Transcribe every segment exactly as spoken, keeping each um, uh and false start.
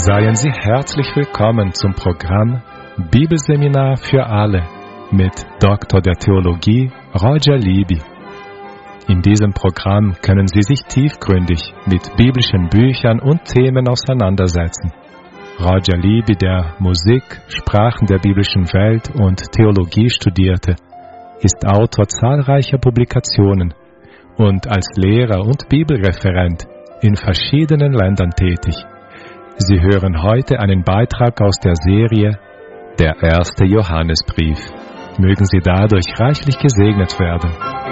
Seien Sie herzlich willkommen zum Programm Bibelseminar für alle mit Doktor der Theologie Roger Libby. In diesem Programm können Sie sich tiefgründig mit biblischen Büchern und Themen auseinandersetzen. Roger Libby, der Musik, Sprachen der biblischen Welt und Theologie studierte, ist Autor zahlreicher Publikationen und als Lehrer und Bibelreferent in verschiedenen Ländern tätig. Sie hören heute einen Beitrag aus der Serie Der erste Johannesbrief. Mögen Sie dadurch reichlich gesegnet werden.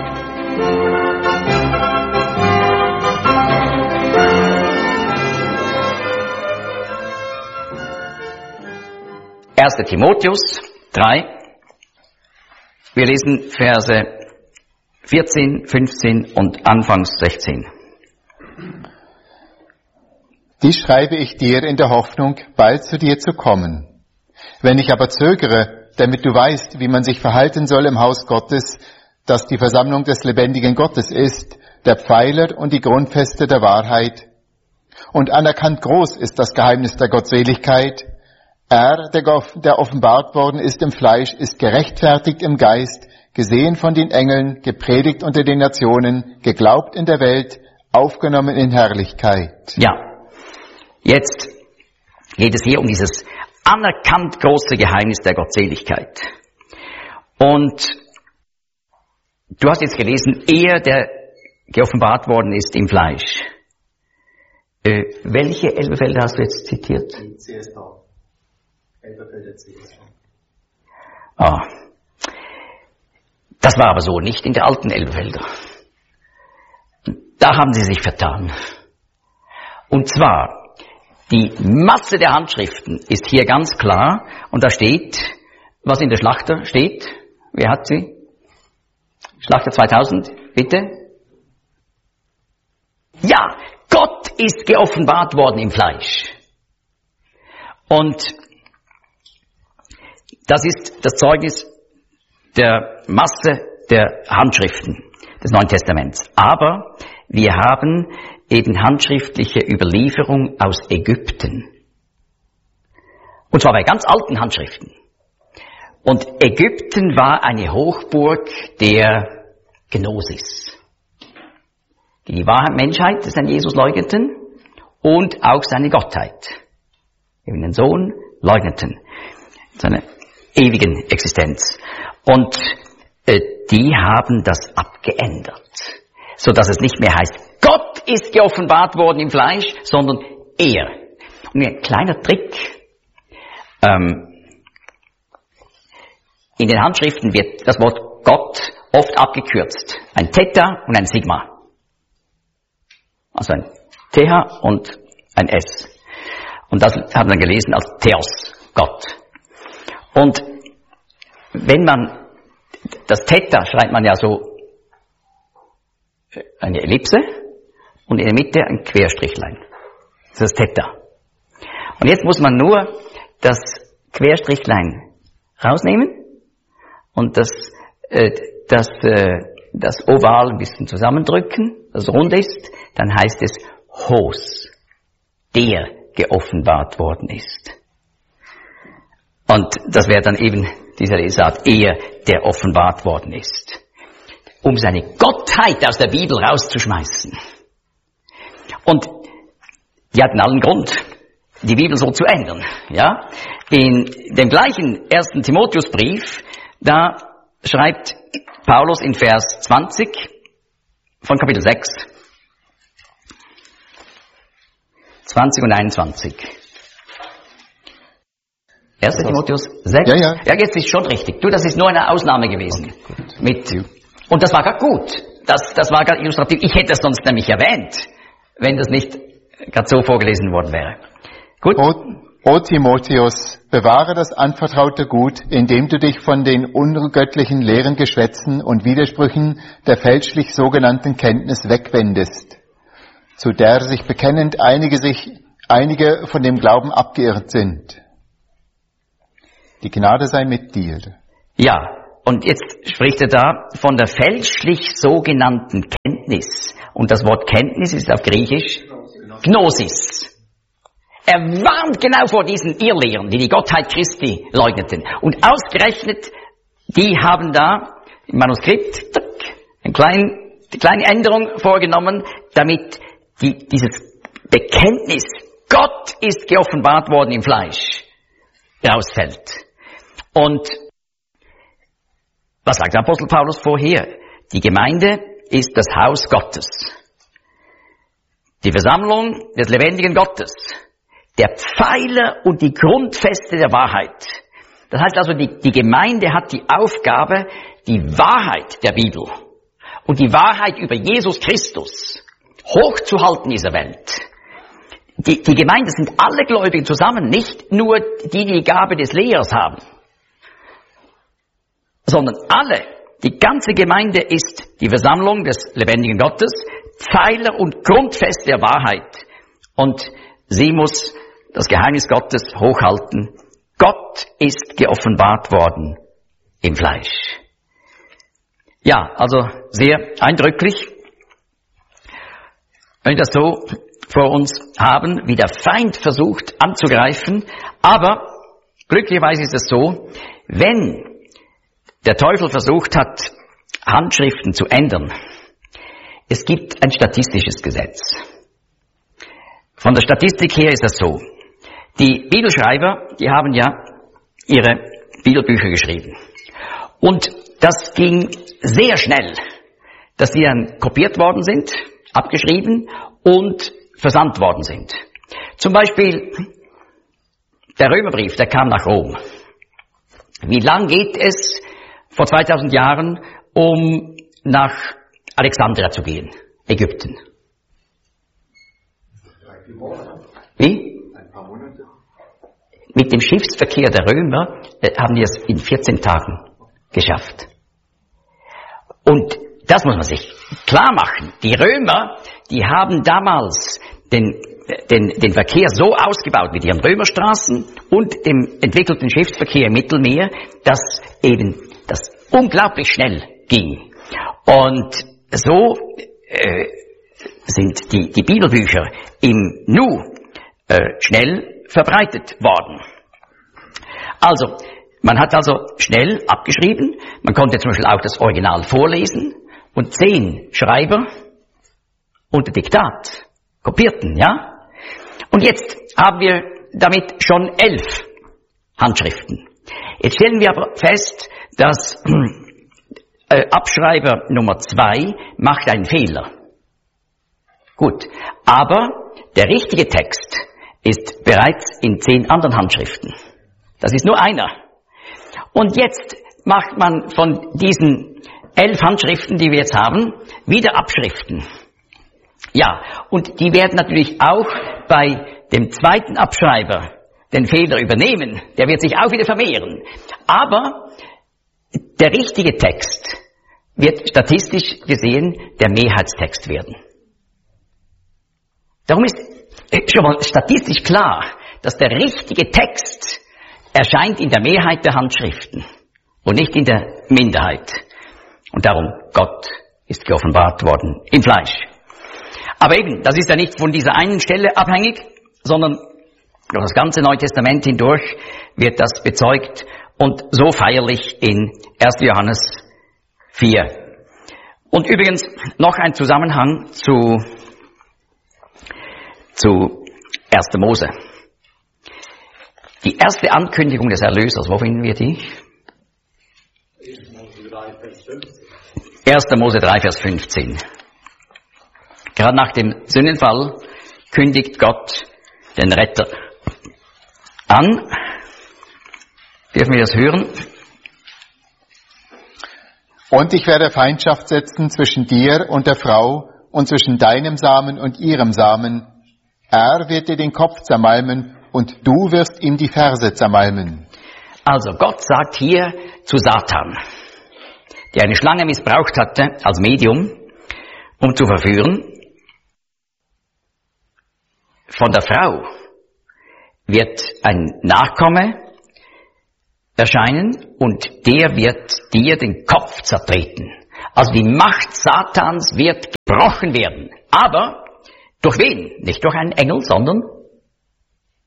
erster Timotheus drei. Wir lesen Verse vierzehn, fünfzehn und anfangs sechzehn. Dies schreibe ich dir in der Hoffnung, bald zu dir zu kommen. Wenn ich aber zögere, damit du weißt, wie man sich verhalten soll im Haus Gottes, das die Versammlung des lebendigen Gottes ist, der Pfeiler und die Grundfeste der Wahrheit. Und anerkannt groß ist das Geheimnis der Gottseligkeit. Er, der offenbart worden ist im Fleisch, ist gerechtfertigt im Geist, gesehen von den Engeln, gepredigt unter den Nationen, geglaubt in der Welt, aufgenommen in Herrlichkeit. Ja. Jetzt geht es hier um dieses anerkannt große Geheimnis der Gottseligkeit. Und du hast jetzt gelesen, er, der geoffenbart worden ist im Fleisch. Äh, welche Elberfelder hast du jetzt zitiert? Die C S V. Elberfelder C S V. Ah. Das war aber so nicht in der alten Elberfelder. Da haben sie sich vertan. Und zwar, die Masse der Handschriften ist hier ganz klar und da steht, was in der Schlachter steht. Wer hat sie? Schlachter zweitausend, bitte. Ja, Gott ist geoffenbart worden im Fleisch. Und das ist das Zeugnis der Masse der Handschriften des Neuen Testaments. Aber wir haben eben handschriftliche Überlieferung aus Ägypten. Und zwar bei ganz alten Handschriften. Und Ägypten war eine Hochburg der Gnosis, die die wahre Menschheit des Herrn Jesus leugneten und auch seine Gottheit, eben den Sohn, leugneten, seine ewigen Existenz. Und äh, die haben das abgeändert, so dass es nicht mehr heißt, Gott ist geoffenbart worden im Fleisch, sondern er. Und ein kleiner Trick. Ähm, in den Handschriften wird das Wort Gott oft abgekürzt. Ein Theta und ein Sigma. Also ein T H und ein S. Und das hat man gelesen als Theos, Gott. Und wenn man, das Theta schreibt man ja so eine Ellipse, und in der Mitte ein Querstrichlein. Das ist das Theta. Und jetzt muss man nur das Querstrichlein rausnehmen und das, äh, das, äh, das Oval ein bisschen zusammendrücken, das rund ist, dann heißt es Hos, der geoffenbart worden ist. Und das wäre dann eben dieser Lesart, er, der offenbart worden ist. Um seine Gottheit aus der Bibel rauszuschmeißen. Und die hatten allen Grund, die Bibel so zu ändern. Ja? In dem gleichen ersten Timotheusbrief, da schreibt Paulus in Vers zwanzig von Kapitel sechs, zwanzig und einundzwanzig. erster Timotheus sechs? Ja, ja. Ja, jetzt ist schon richtig. Du, das ist nur eine Ausnahme gewesen. Okay, Mit, und das war gerade gut. Das, das war gerade illustrativ. Ich hätte es sonst nämlich erwähnt, wenn das nicht gerade so vorgelesen worden wäre. Gut. O, o Timotheus, bewahre das anvertraute Gut, indem du dich von den ungöttlichen leeren Geschwätzen und Widersprüchen der fälschlich sogenannten Kenntnis wegwendest, zu der sich bekennend einige sich, einige von dem Glauben abgeirrt sind. Die Gnade sei mit dir. Ja, und jetzt spricht er da von der fälschlich sogenannten Kenntnis. Und das Wort Kenntnis ist auf Griechisch Gnosis. Er warnt genau vor diesen Irrlehren, die die Gottheit Christi leugneten. Und ausgerechnet, die haben da im Manuskript eine kleine, eine kleine Änderung vorgenommen, damit die, dieses Bekenntnis, Gott ist geoffenbart worden im Fleisch, rausfällt. Und was sagt der Apostel Paulus vorher? Die Gemeinde ist das Haus Gottes. Die Versammlung des lebendigen Gottes. Der Pfeiler und die Grundfeste der Wahrheit. Das heißt also, die, die Gemeinde hat die Aufgabe, die Wahrheit der Bibel und die Wahrheit über Jesus Christus hochzuhalten in dieser Welt. Die, die Gemeinde sind alle Gläubigen zusammen, nicht nur die, die die Gabe des Lehrers haben, sondern alle. Die ganze Gemeinde ist die Versammlung des lebendigen Gottes, Pfeiler und Grundfest der Wahrheit. Und sie muss das Geheimnis Gottes hochhalten. Gott ist geoffenbart worden im Fleisch. Ja, also sehr eindrücklich, wenn wir das so vor uns haben, wie der Feind versucht anzugreifen. Aber glücklicherweise ist es so, wenn der Teufel versucht hat, Handschriften zu ändern, es gibt ein statistisches Gesetz. Von der Statistik her ist es so, die Bibelschreiber, die haben ja ihre Bibelbücher geschrieben. Und das ging sehr schnell, dass die dann kopiert worden sind, abgeschrieben und versandt worden sind. Zum Beispiel der Römerbrief, der kam nach Rom. Wie lang geht es vor zweitausend Jahren, um nach Alexandria zu gehen, Ägypten? Wie? Ein paar Monate. Mit dem Schiffsverkehr der Römer äh, haben die es in vierzehn Tagen geschafft. Und das muss man sich klar machen. Die Römer, die haben damals den, den, den Verkehr so ausgebaut mit ihren Römerstraßen und dem entwickelten Schiffsverkehr im Mittelmeer, dass eben das unglaublich schnell ging. Und so äh, sind die, die Bibelbücher im Nu äh, schnell verbreitet worden. Also, man hat also schnell abgeschrieben, man konnte zum Beispiel auch das Original vorlesen und zehn Schreiber unter Diktat kopierten, ja? Und jetzt haben wir damit schon elf Handschriften. Jetzt stellen wir aber fest, dass äh, Abschreiber Nummer zwei macht einen Fehler. Gut, aber der richtige Text ist bereits in zehn anderen Handschriften. Das ist nur einer. Und jetzt macht man von diesen elf Handschriften, die wir jetzt haben, wieder Abschriften. Ja, und die werden natürlich auch bei dem zweiten Abschreiber den Fehler übernehmen. Der wird sich auch wieder vermehren. Aber der richtige Text wird statistisch gesehen der Mehrheitstext werden. Darum ist schon mal statistisch klar, dass der richtige Text erscheint in der Mehrheit der Handschriften und nicht in der Minderheit. Und darum, Gott ist geoffenbart worden im Fleisch. Aber eben, das ist ja nicht von dieser einen Stelle abhängig, sondern durch das ganze Neue Testament hindurch wird das bezeugt und so feierlich in erster Johannes vier. Und übrigens noch ein Zusammenhang zu, zu erster Mose. Die erste Ankündigung des Erlösers, wo finden wir die? erster Mose drei, Vers fünfzehn. Gerade nach dem Sündenfall kündigt Gott den Retter an. Dürfen wir das hören? Und ich werde Feindschaft setzen zwischen dir und der Frau und zwischen deinem Samen und ihrem Samen. Er wird dir den Kopf zermalmen und du wirst ihm die Ferse zermalmen. Also Gott sagt hier zu Satan, der eine Schlange missbraucht hatte als Medium, um zu verführen, von der Frau wird ein Nachkomme erscheinen und der wird dir den Kopf zertreten. Also die Macht Satans wird gebrochen werden. Aber durch wen? Nicht durch einen Engel, sondern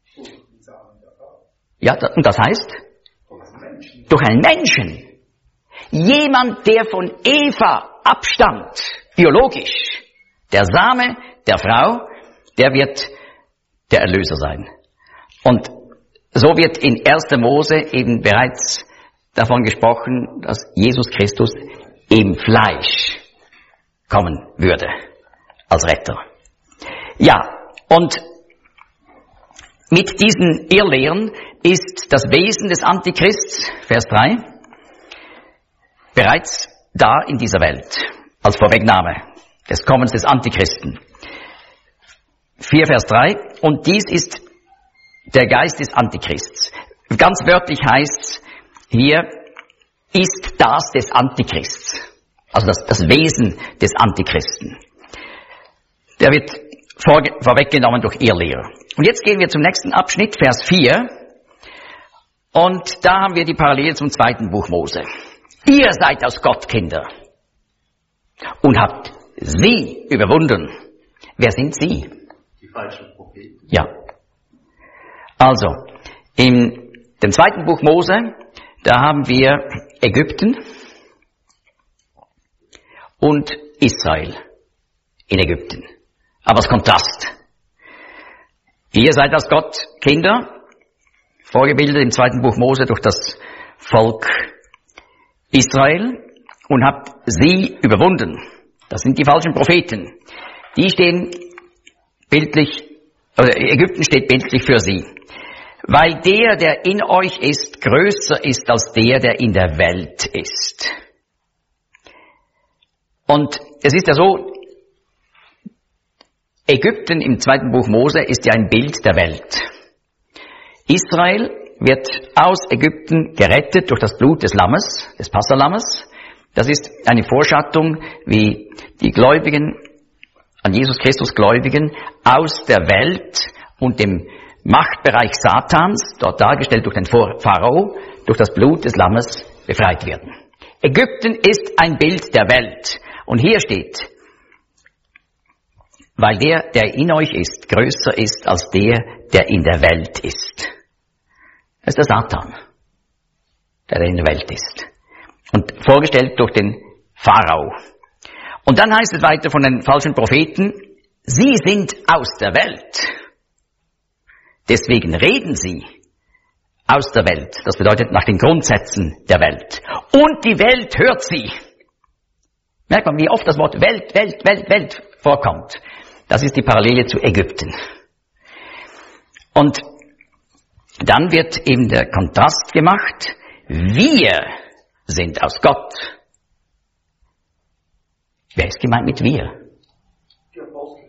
Ja, und das heißt? Durch einen Menschen. Jemand, der von Eva abstammt, biologisch. Der Same der Frau, der wird der Erlöser sein. Und so wird in erster Mose eben bereits davon gesprochen, dass Jesus Christus im Fleisch kommen würde als Retter. Ja, und mit diesen Irrlehren ist das Wesen des Antichrists, Vers drei, bereits da in dieser Welt, als Vorwegnahme des Kommens des Antichristen. vier Vers drei, und dies ist der Geist des Antichrists. Ganz wörtlich heißt es hier, ist das des Antichrists. Also das, das Wesen des Antichristen. Der wird vor, vorweggenommen durch Irrlehrer. Und jetzt gehen wir zum nächsten Abschnitt, Vers vier. Und da haben wir die Parallele zum zweiten Buch Mose. Ihr seid aus Gott Kinder und habt sie überwunden. Wer sind sie? Die falschen Propheten. Ja. Also, in dem zweiten Buch Mose, da haben wir Ägypten und Israel in Ägypten. Aber als Kontrast. Ihr seid aus Gott Kinder, vorgebildet im zweiten Buch Mose durch das Volk Israel und habt sie überwunden. Das sind die falschen Propheten. Die stehen bildlich, oder Ägypten steht bildlich für sie. Weil der, der in euch ist, größer ist als der, der in der Welt ist. Und es ist ja so, Ägypten im zweiten Buch Mose ist ja ein Bild der Welt. Israel wird aus Ägypten gerettet durch das Blut des Lammes, des Passalammes. Das ist eine Vorschattung, wie die Gläubigen, an Jesus Christus Gläubigen, aus der Welt und dem Machtbereich Satans, dort dargestellt durch den Pharao, durch das Blut des Lammes befreit werden. Ägypten ist ein Bild der Welt. Und hier steht, weil der, der in euch ist, größer ist als der, der in der Welt ist. Das ist der Satan, der in der Welt ist. Und vorgestellt durch den Pharao. Und dann heißt es weiter von den falschen Propheten, sie sind aus der Welt. Deswegen reden sie aus der Welt. Das bedeutet nach den Grundsätzen der Welt. Und die Welt hört sie. Merkt man, wie oft das Wort Welt, Welt, Welt, Welt vorkommt. Das ist die Parallele zu Ägypten. Und dann wird eben der Kontrast gemacht. Wir sind aus Gott. Wer ist gemeint mit wir? Die Apostel.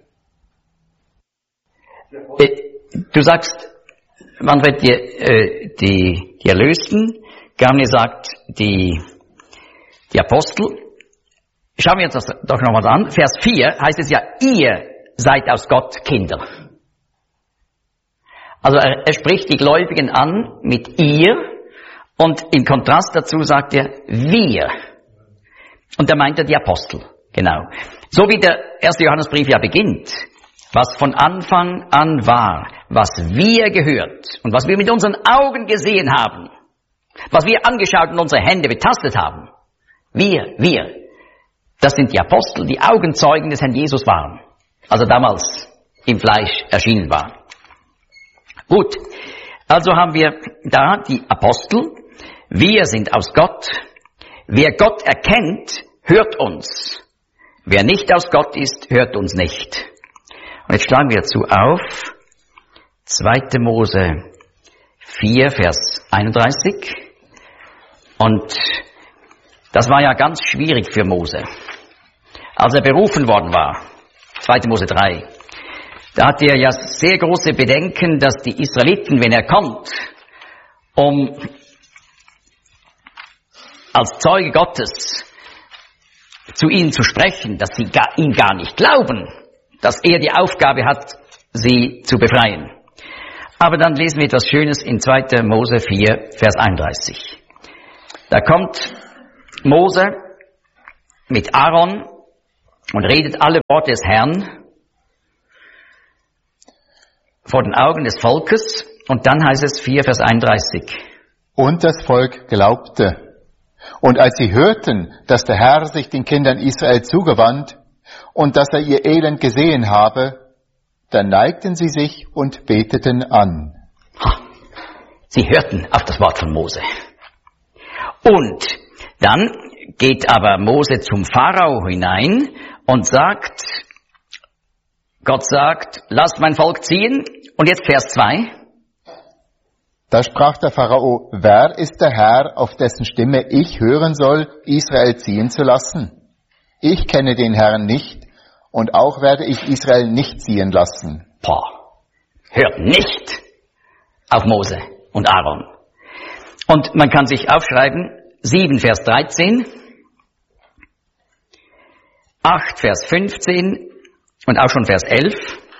Die Apostel. Du sagst, Manfred, die, äh, die, die Erlösten, Gabriel sagt, die, die Apostel. Schauen wir uns das doch noch mal an. Vers vier heißt es ja, ihr seid aus Gott Kinder. Also er, er spricht die Gläubigen an mit ihr und im Kontrast dazu sagt er wir. Und da meint er die Apostel. Genau. So wie der erste Johannesbrief ja beginnt. Was von Anfang an war, was wir gehört und was wir mit unseren Augen gesehen haben, was wir angeschaut und unsere Hände betastet haben. Wir, wir. Das sind die Apostel, die Augenzeugen des Herrn Jesus waren. Also damals im Fleisch erschienen war. Gut, also haben wir da die Apostel. Wir sind aus Gott. Wer Gott erkennt, hört uns. Wer nicht aus Gott ist, hört uns nicht. Und jetzt schlagen wir dazu auf. zweite Mose vier, Vers einunddreißig. Und das war ja ganz schwierig für Mose. Als er berufen worden war, zweite Mose drei, da hatte er ja sehr große Bedenken, dass die Israeliten, wenn er kommt, um als Zeuge Gottes zu ihnen zu sprechen, dass sie gar, ihn gar nicht glauben, dass er die Aufgabe hat, sie zu befreien. Aber dann lesen wir etwas Schönes in zweite Mose vier, Vers einunddreißig. Da kommt Mose mit Aaron und redet alle Worte des Herrn vor den Augen des Volkes. Und dann heißt es vier, Vers einunddreißig. Und das Volk glaubte. Und als sie hörten, dass der Herr sich den Kindern Israel zugewandt und dass er ihr Elend gesehen habe, dann neigten sie sich und beteten an. Ha. Sie hörten auf das Wort von Mose. Und dann geht aber Mose zum Pharao hinein und sagt, Gott sagt, lasst mein Volk ziehen. Und jetzt Vers zwei. Da sprach der Pharao, wer ist der Herr, auf dessen Stimme ich hören soll, Israel ziehen zu lassen? Ich kenne den Herrn nicht und auch werde ich Israel nicht ziehen lassen. Boah, hört nicht auf Mose und Aaron. Und man kann sich aufschreiben, sieben Vers dreizehn, acht Vers fünfzehn und auch schon Vers elf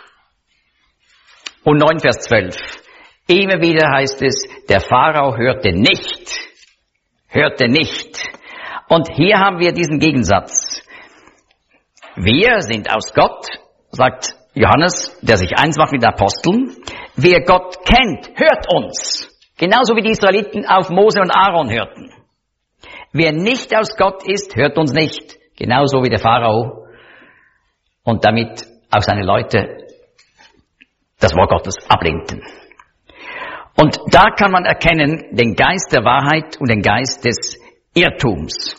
und neun Vers zwölf. Immer wieder heißt es, der Pharao hörte nicht, hörte nicht. Und hier haben wir diesen Gegensatz. Wir sind aus Gott, sagt Johannes, der sich eins macht mit den Aposteln. Wer Gott kennt, hört uns. Genauso wie die Israeliten auf Mose und Aaron hörten. Wer nicht aus Gott ist, hört uns nicht. Genauso wie der Pharao. Und damit auch seine Leute das Wort Gottes ablehnten. Und da kann man erkennen den Geist der Wahrheit und den Geist des Irrtums.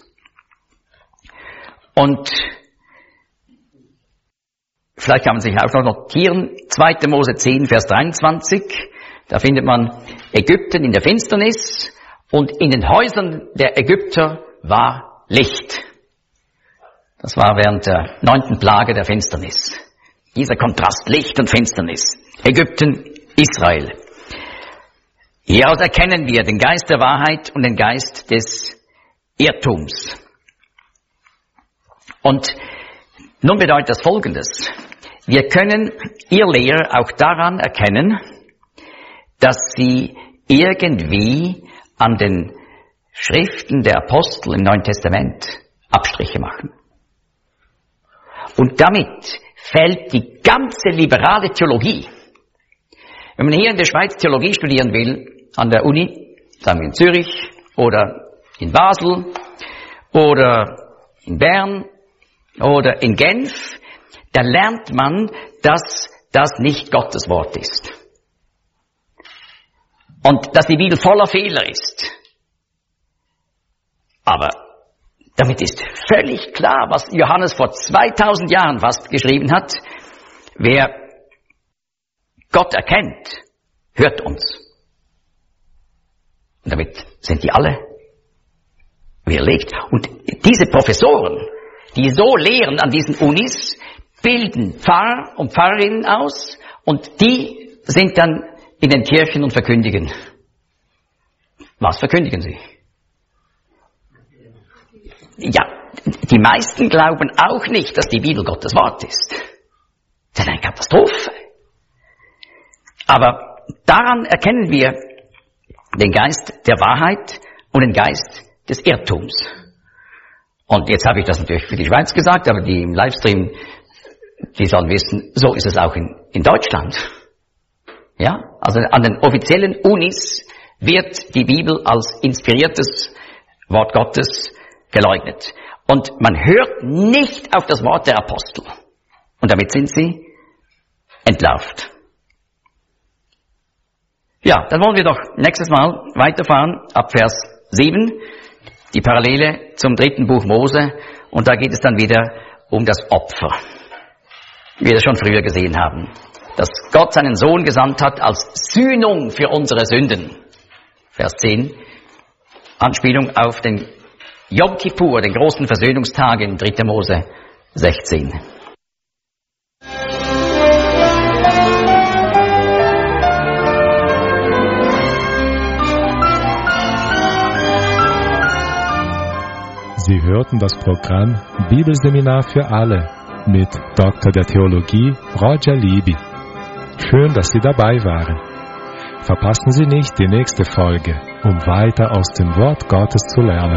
Und vielleicht kann man sich auch noch notieren, zweiter Mose zehn, Vers dreiundzwanzig, da findet man Ägypten in der Finsternis und in den Häusern der Ägypter war Licht. Das war während der neunten Plage der Finsternis. Dieser Kontrast Licht und Finsternis. Ägypten, Israel. Hieraus erkennen wir den Geist der Wahrheit und den Geist des Irrtums. Und nun bedeutet das Folgendes. Wir können Irrlehrer auch daran erkennen, dass sie irgendwie an den Schriften der Apostel im Neuen Testament Abstriche machen. Und damit fällt die ganze liberale Theologie. Wenn man hier in der Schweiz Theologie studieren will, an der Uni, sagen wir in Zürich oder in Basel oder in Bern oder in Genf, da lernt man, dass das nicht Gottes Wort ist. Und dass die Bibel voller Fehler ist. Aber damit ist völlig klar, was Johannes vor zweitausend Jahren fast geschrieben hat. Wer Gott erkennt, hört uns. Und damit sind die alle widerlegt. Und diese Professoren, die so lehren an diesen Unis, bilden Pfarrer und Pfarrerinnen aus und die sind dann in den Kirchen und verkündigen. Was verkündigen sie? Ja, die meisten glauben auch nicht, dass die Bibel Gottes Wort ist. Das ist eine Katastrophe. Aber daran erkennen wir den Geist der Wahrheit und den Geist des Irrtums. Und jetzt habe ich das natürlich für die Schweiz gesagt, aber die im Livestream, die sollen wissen, so ist es auch in, in Deutschland. Ja, also an den offiziellen Unis wird die Bibel als inspiriertes Wort Gottes geleugnet. Und man hört nicht auf das Wort der Apostel. Und damit sind sie entlarvt. Ja, dann wollen wir doch nächstes Mal weiterfahren ab Vers sieben, die Parallele zum dritten Buch Mose. Und da geht es dann wieder um das Opfer, wie wir das schon früher gesehen haben. Dass Gott seinen Sohn gesandt hat als Sühnung für unsere Sünden. Vers zehn, Anspielung auf den Yom Kippur, den großen Versöhnungstag in dritter Mose sechzehn. Sie hörten das Programm Bibelseminar für alle mit Doktor der Theologie Roger Libby. Schön, dass Sie dabei waren. Verpassen Sie nicht die nächste Folge, um weiter aus dem Wort Gottes zu lernen.